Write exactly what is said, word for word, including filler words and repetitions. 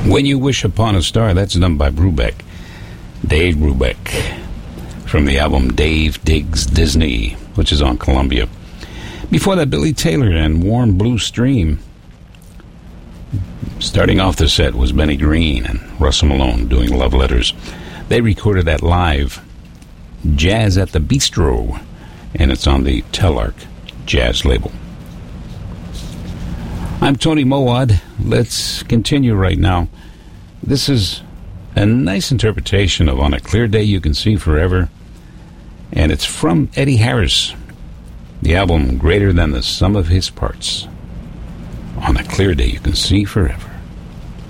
When You Wish Upon a Star, that's done by Brubeck, Dave Brubeck, from the album Dave Digs Disney, which is on Columbia. Before that, Billy Taylor and Warm Blue Stream. Starting off the set was Benny Green and Russell Malone doing Love Letters. They recorded that live, Jazz at the Bistro, and it's on the Telarc Jazz label. I'm Tony Mowad. Let's continue right now. This is a nice interpretation of On a Clear Day You Can See Forever, and it's from Eddie Harris, the album Greater Than the Sum of His Parts. On a Clear Day You Can See Forever.